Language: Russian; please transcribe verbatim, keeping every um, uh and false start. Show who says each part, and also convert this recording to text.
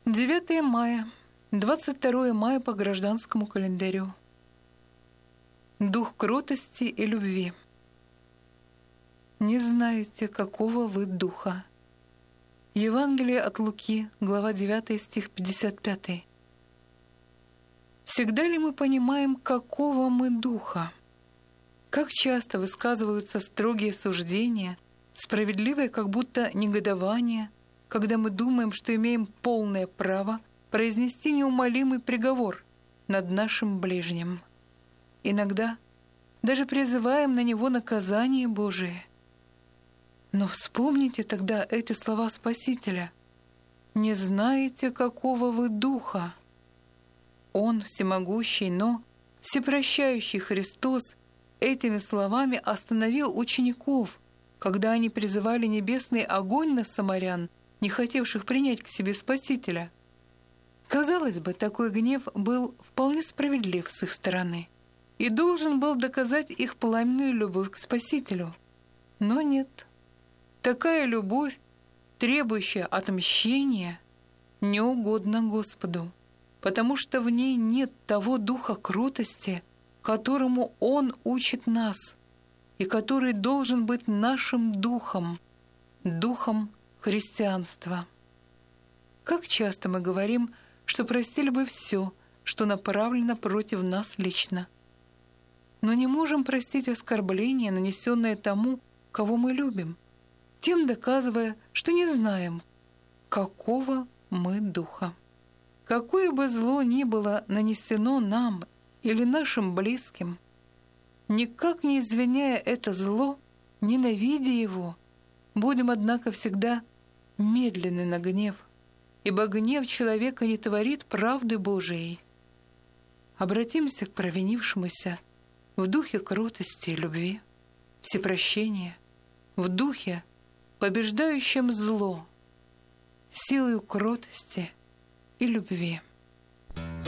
Speaker 1: девятое мая, двадцать второе мая по гражданскому календарю. Дух кротости и любви. Не знаете, какого вы духа. Евангелие от Луки, глава девятая, стих пятьдесят пятый. Всегда ли мы понимаем, какого мы духа? Как часто высказываются строгие суждения, справедливое как будто негодование, когда мы думаем, что имеем полное право произнести неумолимый приговор над нашим ближним. Иногда даже призываем на него наказание Божие. Но вспомните тогда эти слова Спасителя. «Не знаете, какого вы духа». Он, всемогущий, но всепрощающий Христос, этими словами остановил учеников, когда они призывали небесный огонь на самарян, не хотевших принять к себе Спасителя. Казалось бы, такой гнев был вполне справедлив с их стороны и должен был доказать их пламенную любовь к Спасителю. Но нет. Такая любовь, требующая отмщения, не угодна Господу, потому что в ней нет того духа кротости, которому Он учит нас, и который должен быть нашим духом, духом христианства. Как часто мы говорим, что простили бы все, что направлено против нас лично, но не можем простить оскорбление, нанесенное тому, кого мы любим, тем доказывая, что не знаем, какого мы духа. Какое бы зло ни было нанесено нам или нашим близким, никак не извиняя это зло, ненавидя его, будем, однако, всегда медленны на гнев, ибо гнев человека не творит правды Божией. Обратимся к провинившемуся в духе кротости и любви, всепрощения, в духе, побеждающем зло, силою кротости и любви.